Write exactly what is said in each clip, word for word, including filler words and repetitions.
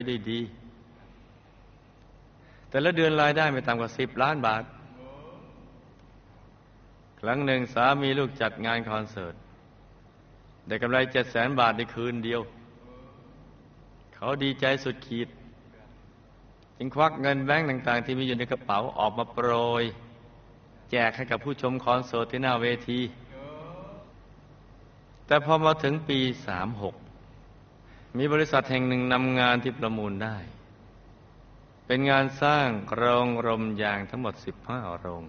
ได้ดีแต่ละเดือนรายได้ไม่ต่ำกว่าสิบล้านบาทครั้งหนึ่งสามีลูกจัดงานคอนเสิร์ตได้กำไรเจ็ดแสนบาทในคืนเดียวเขาดีใจสุดขีดจึงควักเงินแบงก์ต่างๆที่มีอยู่ในกระเป๋าออกมาโปรยแจกให้กับผู้ชมคอนเสิร์ตที่หน้าเวทีแต่พอมาถึงปีสามหกมีบริษัทแห่งหนึ่งนำงานที่ประมูลได้เป็นงานสร้างโรงรมยางทั้งหมดสิบห้าโรง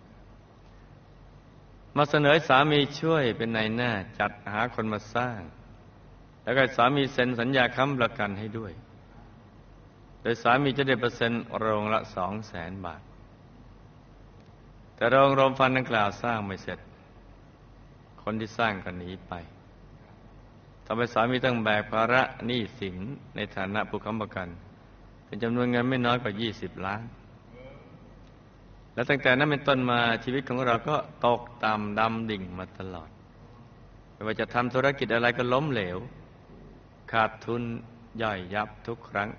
มาเสนอสามีช่วยเป็นนายหน้าจัดหาคนมาสร้างแล้วก็สามีเซ็นสัญญาค้ำประกันให้ด้วยโดยสามีจะได้เปอร์เซ็นต์โรงละสองแสนบาทแต่โรงรมฟันดังกล่าวสร้างไม่เสร็จคนที่สร้างก็หนีไปทำให้สามีต้องแบกภาระหนี้สินในฐานะผู้ค้ำประกันเป็นจำนวนเงินไม่น้อยกว่ายี่สิบล้านและตั้งแต่นั้นเป็นต้นมาชีวิตของเราก็ตกต่ำดำดิ่งมาตลอดไม่ว่าจะทำธุรกิจอะไรก็ล้มเหลวขาดทุนย่อยยับทุกครั้ง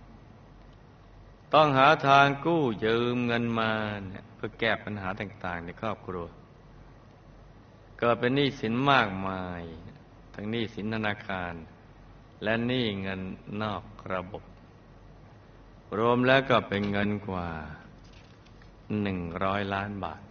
ต้องหาทางกู้ยืมเงินมาเนี่ยเพื่อแก้ปัญหาต่างๆในครอบครัวเกิดเป็นหนี้สินมากมายทั้งหนี้สินธนาคารและหนี้เงินนอกระบบรวมแล้วก็เป็นเงินกว่าหนึ่งร้อยล้านบาท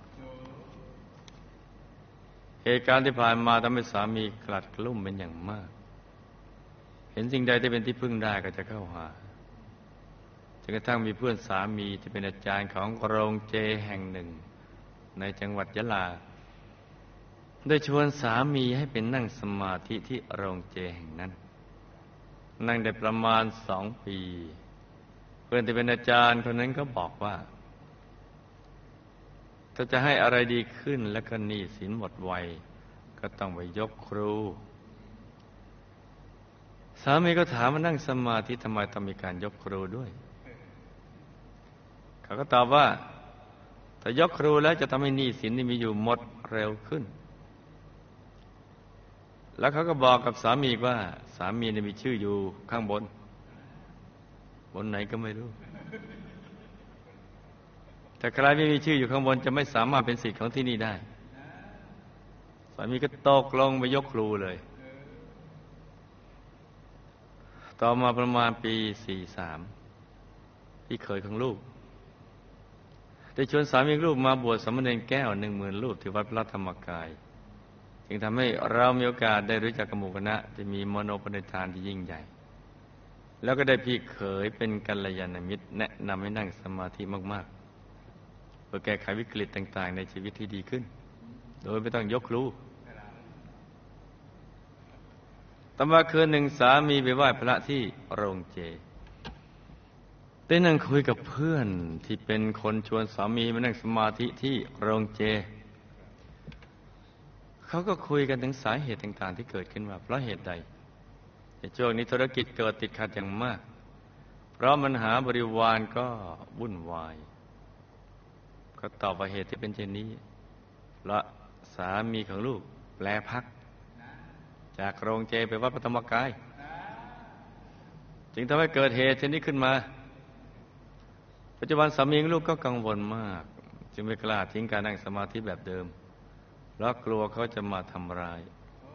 เหตุการณ์ที่ผ่านมาทำให้สามีกลัดกลุ้มเป็นอย่างมากเห็นสิ่งใดที่เป็นที่พึ่งได้ก็จะเข้าหาจนกระทั่งมีเพื่อนสามีที่เป็นอาจารย์ของโรงเจแห่งหนึ่งในจังหวัดยะลาได้ชวนสามีให้เป็นนั่งสมาธิที่โรงเจแห่งนั้นนั่งได้ประมาณสองปีเพื่อนที่เป็นอาจารย์คนนั้นก็บอกว่าถ้าจะให้อะไรดีขึ้นและก็หนี้สินหมดไวก็ต้องไปยกครูสามีก็ถามว่านั่งสมาธิทำไมต้องมีการยกครูด้วยเขาก็ตอบว่าถ้ายกครูแล้วจะทำให้หนี้สินที่มีอยู่หมดเร็วขึ้นแล้วเขาก็บอกกับสามีว่าสามีเนี่ยมีชื่ออยู่ข้างบนบนไหนก็ไม่รู้แต่ใครไม่มีชื่ออยู่ข้างบนจะไม่สามารถเป็นศิษย์ของที่นี่ได้สามีก็ตกลงไปยกครูเลยต่อมาประมาณปีสี่สามพี่เขยของลูกได้ชวนสามีลูกมาบวชสามเณรแก้วหนึ่งหมื่นรูปที่วัดพระธรรมกายจึงทำให้เรามีโอกาสได้รู้จักกับหมู่คณะที่มีมโนปณิธานที่ยิ่งใหญ่แล้วก็ได้พี่เขยเป็นกัลยาณมิตรแนะนำให้นั่งสมาธิมากๆเพื่อแก้ไขวิกฤตต่างๆในชีวิตที่ดีขึ้นโดยไม่ต้องยกครูต่อมาคืนหนึ่งสามีไปไหว้พระที่โรงเจได้นั่งคุยกับเพื่อนที่เป็นคนชวนสามีมานั่งสมาธิที่โรงเจเขาก็คุยกันถึงสาเหตุต่างๆที่เกิดขึ้นว่าเพราะเหตุใดในช่วงนี้ธุรกิจเกิดติดขัดอย่างมากเพราะปัญหาบริวารก็วุ่นวายก็ตอบว่าเหตุที่เป็นเช่นนี้และสามีของลูกแปลพักจากโรงเจไปวัดพระธรรมกายจึงทำให้เกิดเหตุเช่นนี้ขึ้นมาปัจจุบันสามีของลูกก็กังวลมากจึงไม่กล้าทิ้งการนั่งสมาธิแบบเดิมเพราะกลัวเขาจะมาทำร้าย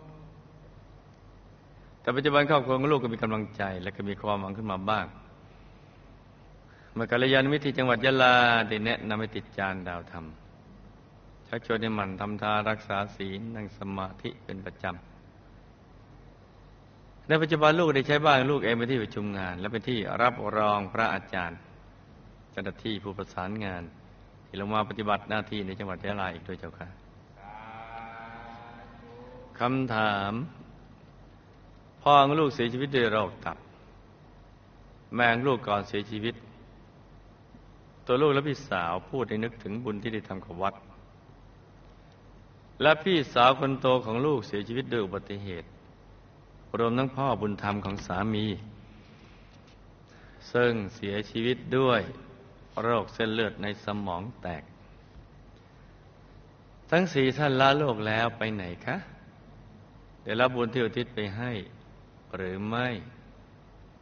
แต่ปัจจุบันครอบครัวของลูกก็มีกำลังใจและก็มีความหวังขึ้นมาบ้างเมื่อกัลยาณมิตรที่จังหวัดยะลาได้แนะนำให้ติดจานดาวธรรมชักชวนให้หมั่นทำทานรักษาศีลนั่งสมาธิเป็นประจำในปัจจุบันลูกได้ใช้บ้านลูกเองเป็นที่ประชุมงานและเป็นที่รับรองพระอาจารย์เจ้าหน้าที่ผู้ประสานงานที่ลงมาปฏิบัติหน้าที่ในจังหวัดยะลาอีกด้วยเจ้าค่ะคำถามพ่อของลูกเสียชีวิตด้วยโรคตับแม่ของลูกก่อนเสียชีวิตตัวลูกและพี่สาวพูดให้นึกถึงบุญที่ได้ทำกับวัดและพี่สาวคนโตของลูกเสียชีวิตด้วยอุบัติเหตุรวมทั้งพ่อบุญธรรมของสามีซึ่งเสียชีวิตด้วยโรคเส้นเลือดในสมองแตกทั้งสี่ท่านละโลกแล้วไปไหนคะได้รับบุญที่อุทิศไปให้หรือไม่